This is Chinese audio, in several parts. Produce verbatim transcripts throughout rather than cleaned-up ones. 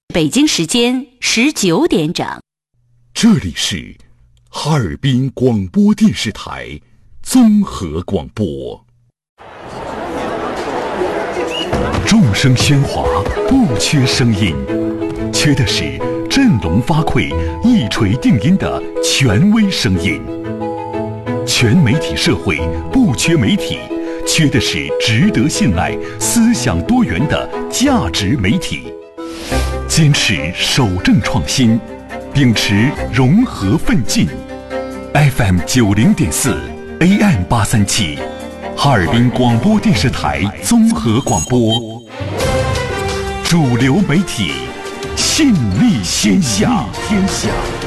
北京时间十九点整， 这里是哈尔滨广播电视台综合广播。众声喧哗，不缺声音，缺的是振聋发聩、一锤定音的权威声音。全媒体社会不缺媒体，缺的是值得信赖、思想多元的价值媒体。坚持守正创新，秉持融合奋进。F M 九零点四 A M 八三七，哈尔滨广播电视台综合广播，主流媒体，信力天下。天下。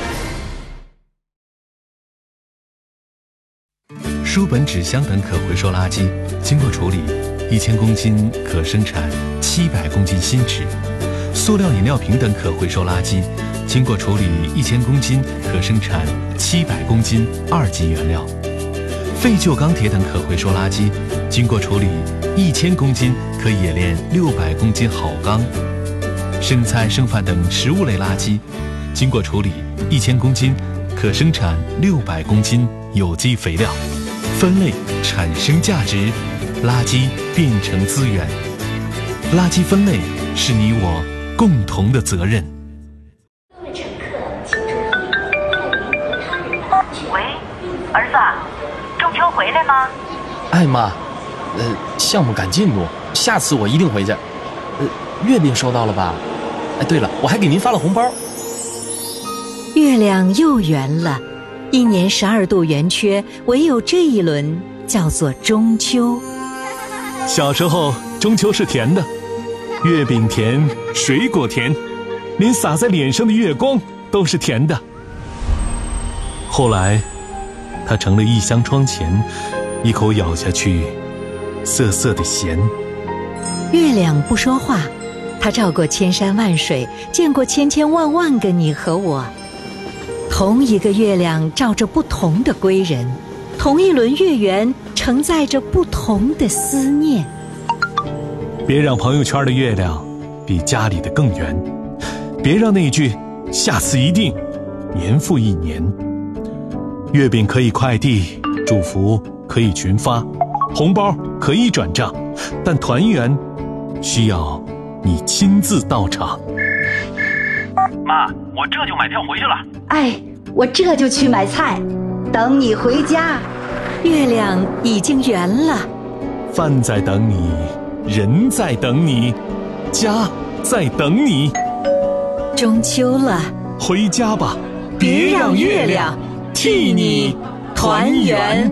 书本、纸箱等可回收垃圾，经过处理，一千公斤可生产七百公斤新纸。塑料饮料瓶等可回收垃圾，经过处理一千公斤可生产七百公斤二级原料。废旧钢铁等可回收垃圾，经过处理一千公斤可冶炼六百公斤好钢。剩菜剩饭等食物类垃圾，经过处理一千公斤可生产六百公斤有机肥料。分类产生价值，垃圾变成资源。垃圾分类是你我共同的责任。 各位乘客，请注意，为您和他人的安全。 喂，儿子，中秋回来吗？ 哎妈，呃，项目赶进度，下次我一定回去。呃，月饼收到了吧？哎，对了，我还给您发了红包。 月亮又圆了，一年十二度圆缺，唯有这一轮叫做中秋。 小时候，中秋是甜的。月饼甜，水果甜，连洒在脸上的月光都是甜的。后来它成了一箱窗前，一口咬下去涩涩的咸。 月亮不说话，它照过千山万水，见过千千万万个你和我。同一个月亮照着不同的归人，同一轮月圆承载着不同的思念。 别让朋友圈的月亮比家里的更圆，别让那句下次一定年复一年。月饼可以快递，祝福可以群发，红包可以转账，但团圆需要你亲自到场。 妈，我这就买票回去了。 哎，我这就去买菜，等你回家。 月亮已经圆了， 饭在等你，人在等你，家在等你。 中秋了， 回家吧，别让月亮替你团圆。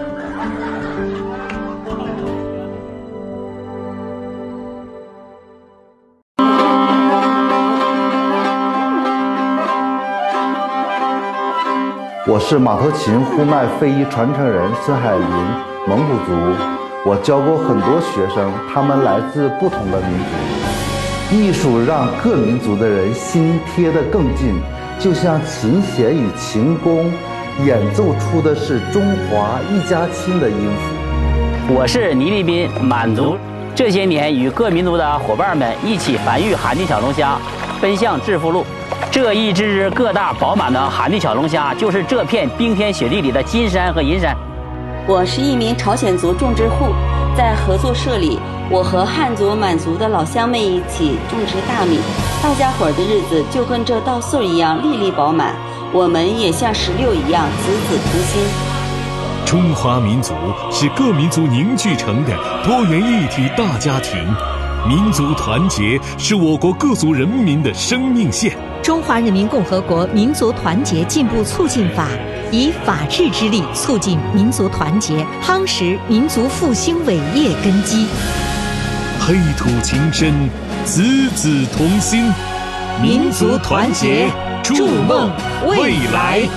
我是马头琴呼麦非遗传承人孙海林，蒙古族。我教过很多学生，他们来自不同的民族。艺术让各民族的人心贴得更近，就像琴弦与琴弓演奏出的是中华一家亲的音符。 我是倪立斌，满族。这些年与各民族的伙伴们一起繁育寒地小龙虾，奔向致富路。这一只只个大饱满的寒地小龙虾，就是这片冰天雪地里的金山和银山。 我是一名朝鲜族种植户，在合作社里，我和汉族、满族的老乡们一起种植大米，大家伙儿的日子就跟这稻穗一样粒粒饱满，我们也像石榴一样子子同心。 中华民族是各民族凝聚成的多元一体大家庭，民族团结是我国各族人民的生命线。 中华人民共和国民族团结进步促进法以法治之力促进民族团结，夯实民族复兴伟业根基。 黑土情深，子子同心， 民族团结，筑梦未来。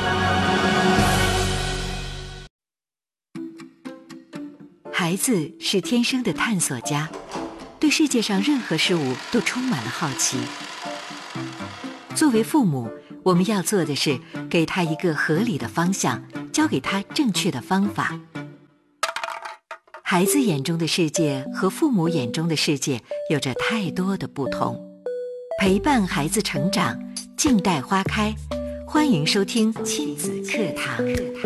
孩子是天生的探索家，对世界上任何事物都充满了好奇。作为父母，我们要做的是给他一个合理的方向，教给他正确的方法。孩子眼中的世界和父母眼中的世界有着太多的不同， 陪伴孩子成长，静待花开。欢迎收听亲子课堂。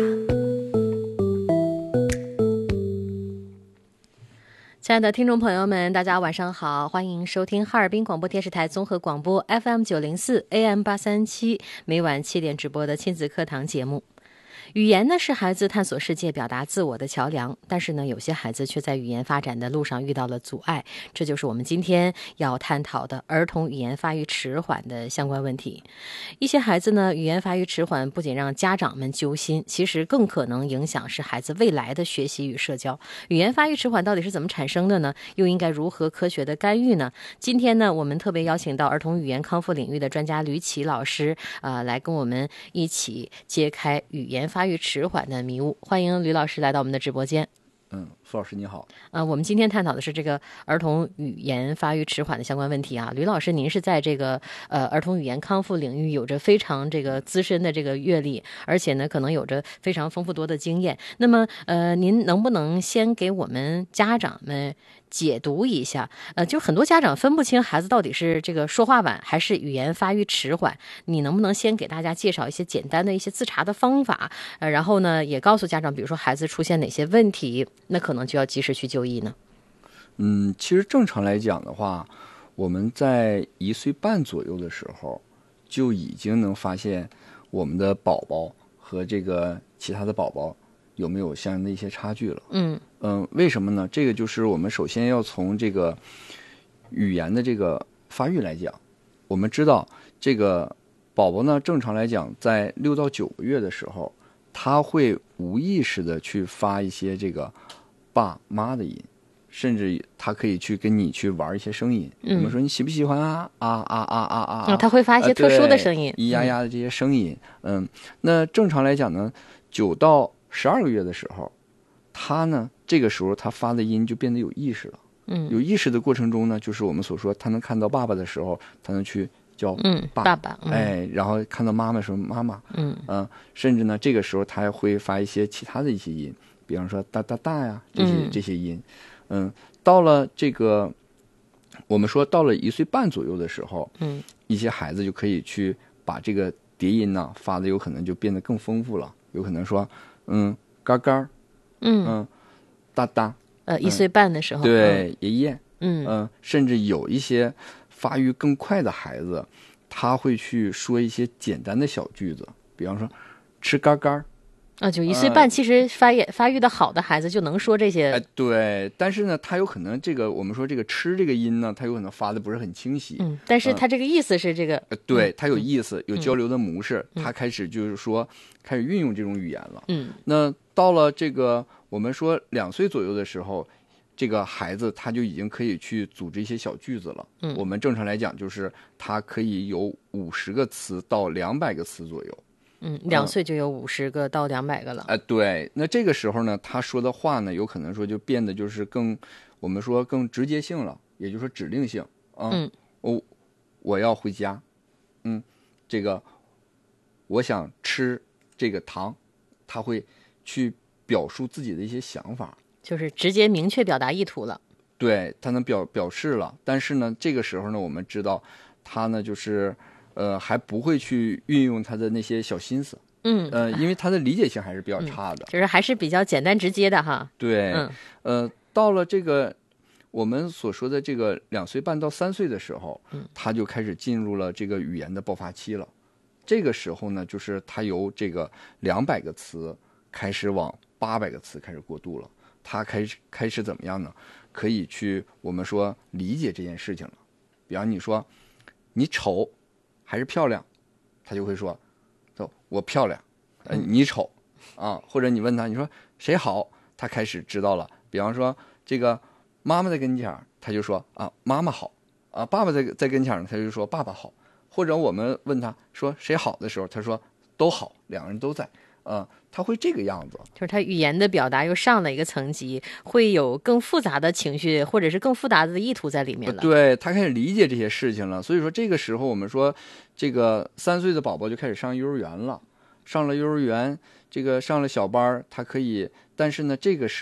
亲爱的听众朋友们，大家晚上好，欢迎收听哈尔滨广播电视台综合广播 F M 九零四 A M 八三七，每晚七点直播的亲子课堂节目。语言呢是孩子探索世界、表达自我的桥梁，但是呢，有些孩子却在语言发展的路上遇到了阻碍，这就是我们今天要探讨的儿童语言发育迟缓的相关问题。一些孩子呢，语言发育迟缓不仅让家长们揪心，其实更可能影响是孩子未来的学习与社交。语言发育迟缓到底是怎么产生的呢？又应该如何科学的干预呢？今天呢，我们特别邀请到儿童语言康复领域的专家吕启老师，呃，来跟我们一起揭开语言发育发育迟缓的迷雾。欢迎吕老师来到我们的直播间。 嗯，傅老师你好。 呃，我们今天探讨的是这个儿童语言发育迟缓的相关问题啊。吕老师，您是在这个呃儿童语言康复领域有着非常这个资深的这个阅历，而且呢可能有着非常丰富多的经验。那么呃，您能不能先给我们家长们解读一下？呃，就很多家长分不清孩子到底是这个说话晚还是语言发育迟缓。你能不能先给大家介绍一些简单的一些自查的方法？呃，然后呢也告诉家长，比如说孩子出现哪些问题，那可能就要及时去就医呢？ 嗯，其实正常来讲的话，我们在一岁半左右的时候就已经能发现我们的宝宝和这个其他的宝宝有没有相应的一些差距了。 嗯嗯，为什么呢？这个就是我们首先要从这个语言的这个发育来讲，我们知道这个宝宝呢，正常来讲在六到九个月的时候，他会无意识的去发一些这个爸妈的音，甚至他可以去跟你去玩一些声音。 嗯、 我们说你喜不喜欢啊啊啊啊啊啊、 嗯、他会发一些特殊的声音， 咿呀呀的这些声音。嗯，那正常来讲呢，九到十二个月的时候，他呢这个时候他发的音就变得有意识了。 嗯， 有意识的过程中呢，就是我们所说他能看到爸爸的时候，他能去叫嗯爸爸爸，嗯、 哎，然后看到妈妈说妈妈， 嗯嗯、呃，甚至呢这个时候他还会发一些其他的一些音，比方说哒哒哒呀这些、 嗯、 这些音。嗯，到了这个我们说到了一岁半左右的时候， 嗯， 一些孩子就可以去把这个叠音呢发的有可能就变得更丰富了，有可能说嗯嘎嘎， 嗯嗯哒哒。 呃，一岁半的时候， 嗯、对，爷爷， 嗯嗯、呃，甚至有一些发育更快的孩子，他会去说一些简单的小句子，比方说吃嘎嘎。 啊，就一岁半，其实发育、呃、发育的好的孩子就能说这些。 哎，对，但是呢，他有可能这个我们说这个吃这个音呢，他有可能发的不是很清晰。 嗯，但是他这个意思是这个。 呃、对，他有意思， 嗯、 有交流的模式， 嗯、 他开始就是说开始运用这种语言了。 嗯， 那到了这个我们说两岁左右的时候，这个孩子他就已经可以去组织一些小句子了。 嗯， 我们正常来讲就是他可以有五十个词到两百个词左右。 嗯，两岁就有五十个到两百个了。 哎、呃，对，那这个时候呢，他说的话呢，有可能说就变得就是更，我们说更直接性了，也就是说指令性啊。 嗯， 我我要回家，嗯，这个我想吃这个糖，他会去表述自己的一些想法， 就是直接明确表达意图了。 对，他能表表示了，但是呢，这个时候呢，我们知道他呢就是。呃，还不会去运用他的那些小心思， 嗯， 呃，因为他的理解性还是比较差的， 嗯、就是还是比较简单直接的哈。 对， 嗯， 呃，到了这个我们所说的这个两岁半到三岁的时候， 嗯， 他就开始进入了这个语言的爆发期了。这个时候呢，就是他由这个两百个词开始往八百个词开始过渡了。他开始开始怎么样呢？可以去我们说理解这件事情了。比方你说你丑还是漂亮，他就会说我漂亮，呃，你丑啊，或者你问他，你说谁好，他开始知道了。比方说这个妈妈在跟前，他就说啊妈妈好啊，爸爸在在跟前，他就说爸爸好。或者我们问他说谁好的时候，他说都好，两个人都在。呃，他会这个样子， 就是他语言的表达又上了一个层级，会有更复杂的情绪或者是更复杂的意图在里面了。 对，他开始理解这些事情了。所以说这个时候我们说，这个三岁的宝宝就开始上幼儿园了，上了幼儿园，这个上了小班，他可以，但是呢，这个时